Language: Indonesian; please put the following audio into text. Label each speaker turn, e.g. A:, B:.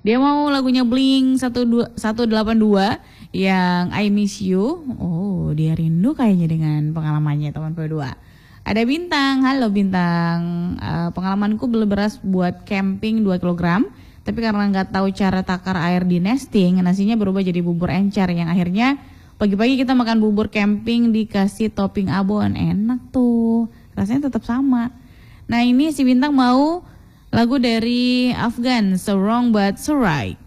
A: Dia mau lagunya Blink 182 yang I Miss You. Oh, dia rindu kayaknya dengan pengalamannya teman P2. Ada Bintang, halo Bintang. Pengalamanku beli beras buat camping 2 kilogram. Tapi karena nggak tahu cara takar air di nesting, nasinya berubah jadi bubur encer yang akhirnya pagi-pagi kita makan bubur camping dikasih topping abon. Enak tuh, rasanya tetap sama. Nah ini si Bintang mau lagu dari Afgan, So Wrong But So Right.